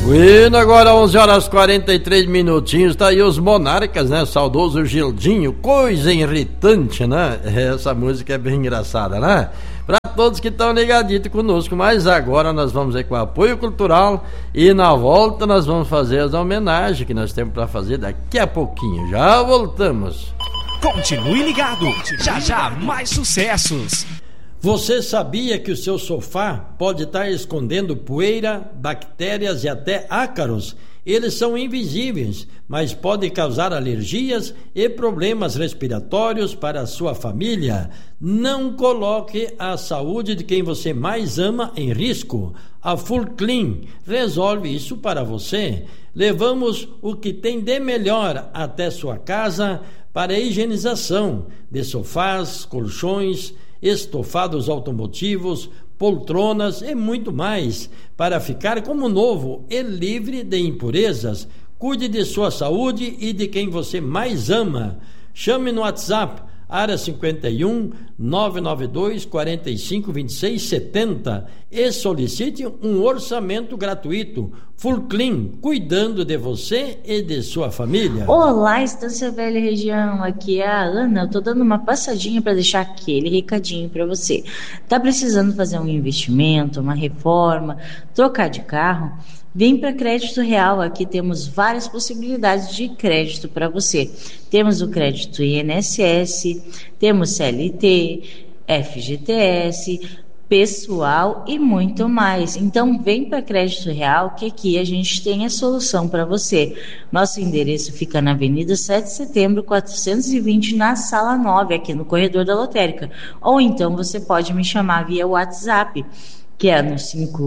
Bueno, agora 11 horas 43 minutinhos, tá aí os Monarcas, né? Saudoso Gildinho, coisa irritante, né? Essa música é bem engraçada, né? Para todos que estão ligaditos conosco, mas agora nós vamos aí com o apoio cultural e na volta nós vamos fazer as homenagens que nós temos para fazer daqui a pouquinho. Já voltamos. Continue ligado, já mais sucessos. Você sabia que o seu sofá pode estar escondendo poeira, bactérias e até ácaros? Eles são invisíveis, mas podem causar alergias e problemas respiratórios para a sua família. Não coloque a saúde de quem você mais ama em risco. A Full Clean resolve isso para você. Levamos o que tem de melhor até sua casa para a higienização de sofás, colchões, estofados automotivos, poltronas e muito mais, para ficar como novo e livre de impurezas. Cuide de sua saúde e de quem você mais ama. Chame no WhatsApp, área 51 992 45 26 70 e solicite um orçamento gratuito. Full Clean, cuidando de você e de sua família. Olá, Estância Velha Região, aqui é a Ana. Eu tô dando uma passadinha para deixar aquele recadinho para você. Tá precisando fazer um investimento, uma reforma, trocar de carro? Vem para Crédito Real, aqui temos várias possibilidades de crédito para você. Temos o crédito INSS, temos CLT, FGTS, pessoal e muito mais. Então vem para Crédito Real que aqui a gente tem a solução para você. Nosso endereço fica na Avenida 7 de Setembro 420 na Sala 9, aqui no corredor da Lotérica. Ou então você pode me chamar via WhatsApp, que é no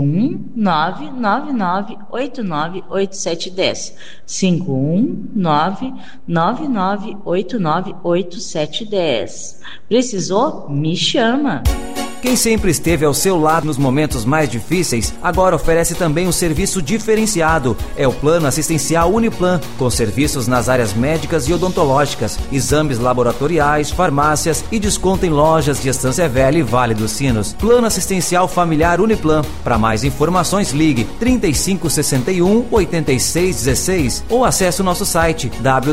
51999898710. 51999898710. Precisou? Me chama! Quem sempre esteve ao seu lado nos momentos mais difíceis, agora oferece também um serviço diferenciado. É o Plano Assistencial Uniplan, com serviços nas áreas médicas e odontológicas, exames laboratoriais, farmácias e desconto em lojas de Estância Velha e Vale dos Sinos. Plano Assistencial Familiar Uniplan. Para mais informações, ligue 3561-8616 ou acesse o nosso site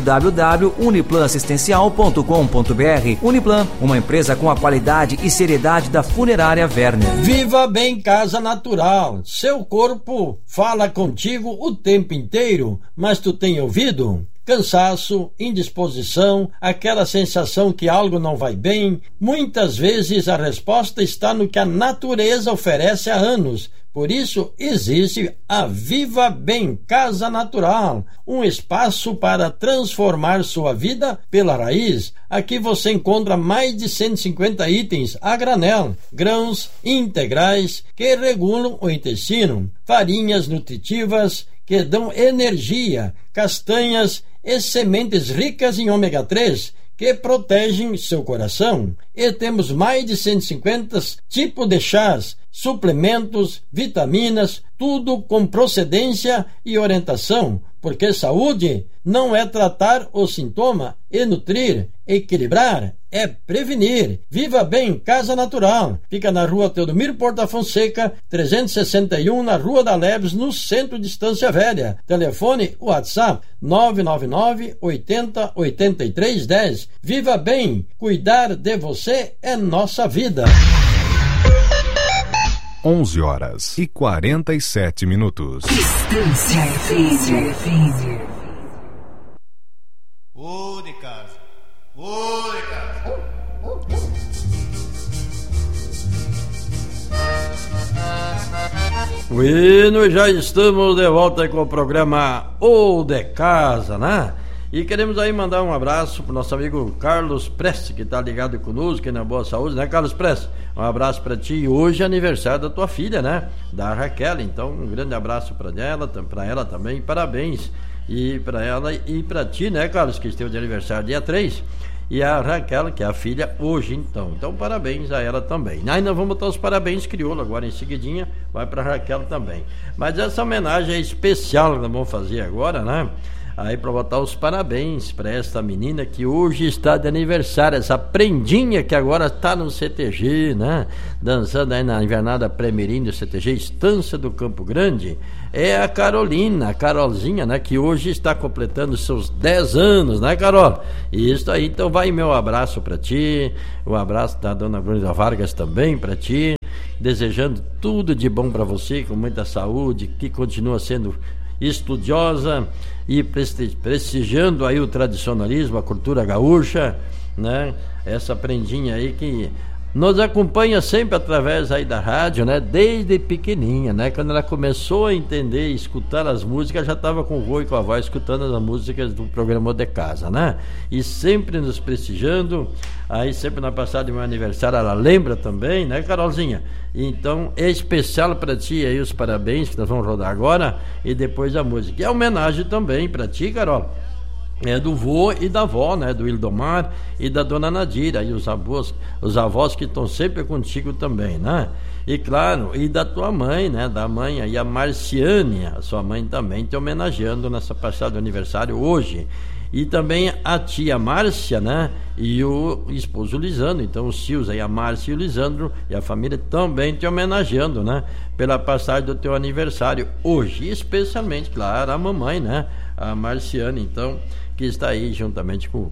www.uniplanassistencial.com.br. Uniplan, uma empresa com a qualidade e seriedade da Funerária Werner. Viva Bem Casa Natural. Seu corpo fala contigo o tempo inteiro, mas tu tem ouvido? Cansaço, indisposição, aquela sensação que algo não vai bem. Muitas vezes a resposta está no que a natureza oferece há anos. Por isso existe a Viva Bem Casa Natural, um espaço para transformar sua vida pela raiz. Aqui você encontra mais de 150 itens a granel, grãos integrais que regulam o intestino, farinhas nutritivas que dão energia, castanhas e sementes ricas em ômega 3 que protegem seu coração. E temos mais de 150 tipos de chás, suplementos, vitaminas, tudo com procedência e orientação, porque saúde não é tratar o sintoma e nutrir, equilibrar, é prevenir. Viva Bem Casa Natural. Fica na rua Teodomiro Porta Fonseca, 361, na Rua da Leves, no centro de Estância Velha. Telefone WhatsApp 999 80 83 10. Viva Bem, cuidar de você é nossa vida. 11 horas e 47 minutos. Estância FM. Ô de casa, ô de casa. Bueno, já estamos de volta com o programa O de Casa, né? E queremos aí mandar um abraço pro nosso amigo Carlos Preste, que tá ligado conosco, que na boa saúde, né, Carlos Preste? Um abraço para ti. Hoje é aniversário da tua filha, né? Da Raquel. Então, um grande abraço para ela também. Parabéns. E para ela e para ti, né, Carlos, que esteve de aniversário dia 3. E a Raquel, que é a filha, hoje, então. Então, parabéns a ela também. Aí nós vamos botar os parabéns crioulo agora em seguidinha. Vai para a Raquel também. Mas essa homenagem é especial que nós vamos fazer agora, né? Aí para botar os parabéns para esta menina que hoje está de aniversário, essa prendinha que agora está no CTG, né? Dançando aí na invernada pré-mirim do CTG Estância do Campo Grande. É a Carolina, a Carolzinha, né? Que hoje está completando seus 10 anos, né, Carol? Isso aí, então vai meu abraço para ti, o abraço da dona Bruna Vargas também para ti, desejando tudo de bom para você, com muita saúde, que continua sendo estudiosa e prestigiando aí o tradicionalismo, a cultura gaúcha, né? Essa prendinha aí que nos acompanha sempre através aí da rádio, né? Desde pequenininha, né? Quando ela começou a entender e escutar as músicas, já estava com o vô e com a avó escutando as músicas do programa de casa, né? E sempre nos prestigiando. Aí sempre na passada de meu aniversário ela lembra também, né, Carolzinha? Então é especial para ti aí os parabéns que nós vamos rodar agora e depois a música. E a homenagem também para ti, Carol. É do vô e da avó, né? Do Ildomar e da dona Nadira. E os avós que estão sempre contigo também, né? E claro, e da tua mãe, né? Da mãe aí, a Marciane, a sua mãe também te homenageando nessa passada do aniversário hoje. E também a tia Márcia, né? E o esposo Lisandro. Então os tios aí, a Márcia e o Lisandro e a família também te homenageando, né? Pela passagem do teu aniversário hoje. E especialmente, claro, a mamãe, né? A Marciane, então, que está aí juntamente com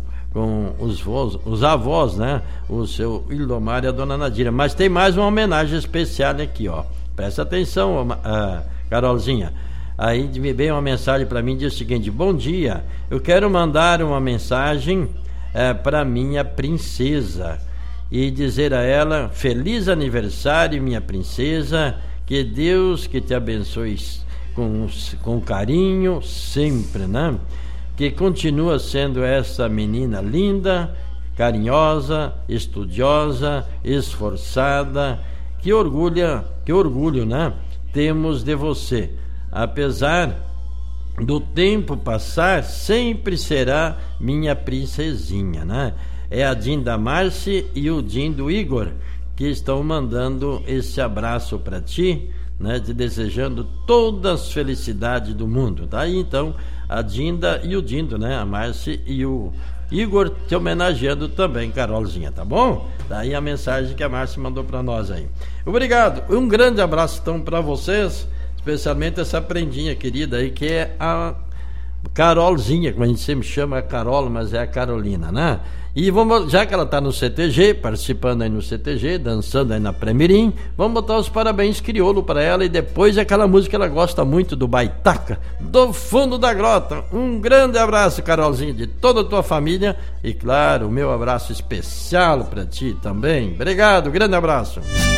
os avós, né? O seu Ildomar e a dona Nadira. Mas tem mais uma homenagem especial aqui, ó. Presta atenção, Carolzinha. Aí veio uma mensagem para mim, diz o seguinte: bom dia, eu quero mandar uma mensagem para minha princesa e dizer a ela, feliz aniversário, minha princesa, que Deus que te abençoe com carinho sempre, né? Que continua sendo essa menina linda, carinhosa, estudiosa, esforçada, que orgulho, né? Temos de você. Apesar do tempo passar, sempre será minha princesinha, né? É a Dinda Marci e o Dindo Igor que estão mandando esse abraço para ti, né? Te desejando todas as felicidades do mundo. Daí então a Dinda e o Dindo, né? A Marci e o Igor te homenageando também, Carolzinha, tá bom? Daí a mensagem que a Marci mandou para nós aí. Obrigado, um grande abraço então para vocês. Especialmente essa prendinha querida aí, que é a Carolzinha, como a gente sempre chama a Carol, mas é a Carolina, né? E vamos, já que ela está no CTG, participando aí no CTG, dançando aí na pré-mirim, vamos botar os parabéns crioulo para ela e depois aquela música que ela gosta muito, do Baitaca, do fundo da grota. Um grande abraço, Carolzinha, de toda a tua família e, claro, o meu abraço especial para ti também. Obrigado, grande abraço.